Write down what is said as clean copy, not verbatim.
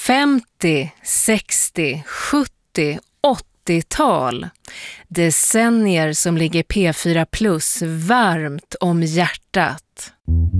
50, 60, 70, 80-tal. Decennier som ligger P4 Plus varmt om hjärtat.